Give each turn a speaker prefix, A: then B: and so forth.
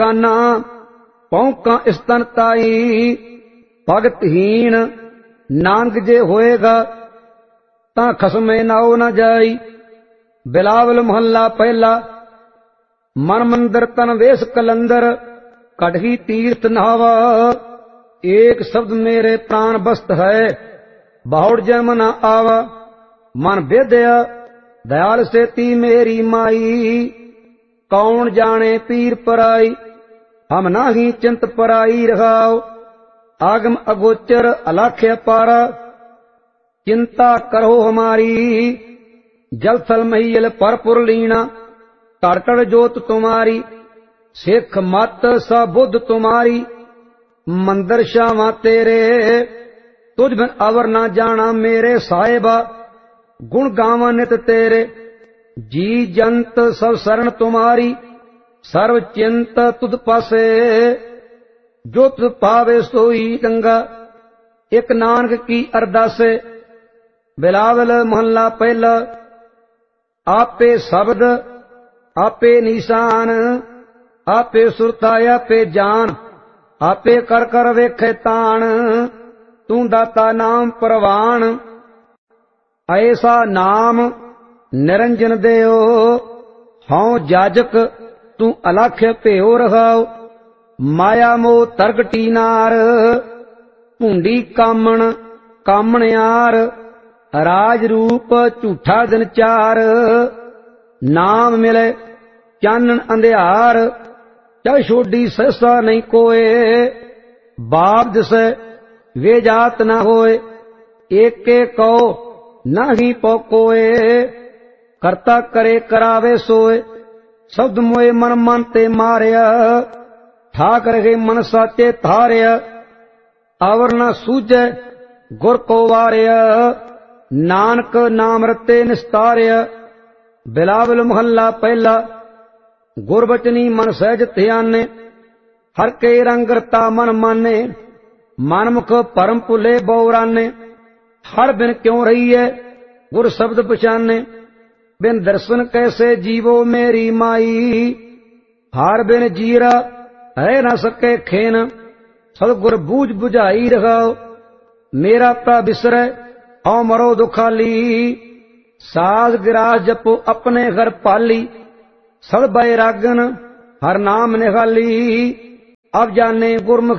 A: काना पौंका स्तन ताई भगतहीन नानक जे होएगा तां खसमे नाओ न जाई। बिलावल महला पहला। मन मंदिर तन वेश कलंदर कटही तीर्थ नहावा। एक शब्द मेरे प्राण बस्त है बहुड़ जम न आवा। मन बेदया दयाल से ती मेरी माई कौन जाने पीर पराई। हम नाही चिंत पराई रखाओ आगम अगोचर अलाख्य पारा। चिंता करो हमारी जल थल महियल परपुर लीना। तड़तड़ जोत तुम्हारी सिख मत सा बुद्ध तुम्हारी। मंदिर शावा तेरे तुझ बिन अवर ना जाना मेरे साहिबा। गुण गावा नित तेरे जी जंत सब शरण तुम्हारी। सर्व चिंत तुद पासे जो तुद पावे सोई चंगा। एक नानक की अरदासे। बिलावल महला पहला। आपे शब्द आपे निशान आपे सुरता आपे जान। आपे कर कर वेखे तान तू दाता नाम परवान। ऐसा नाम निरंजन देओ हौ जाजक तू अलाख्य भेओ रखाओ। माया मोह तरगटी नार भूंडी कामण कामणयार। राज रूप झूठा दिन चार नाम मिले चानन अंधियार। चाहे छोड़ी सहसा नहीं कोय बाप जिसे वे जात न होए। एक के कहो नाही पोकोए करता करे करावे सोए। शब्द मोए मन मन ते मारिया ठाक रहे मन साचे थारिया। आवर न सूझे गुर को वारिया नानक नाम रते निस्तारिया। बिलावल महला पहला। गुरबचनी मन सहज ध्याने हर के रंग रता मन माने। मनमुख परम भुले बौराने हर बिन क्यों रही है गुर शब्द पछाने। बिन दर्शन कैसे जीवो मेरी माई। हार बिन जीरा है न सके खेन। सदगुर बूझ बुझाई रखाओ मेरा प्रा बिसरे औ मरो दुखाली। साज गिरास जपो अपने घर पाली। सद बैरागन हर नाम निहाली। अब जाने गुरमुख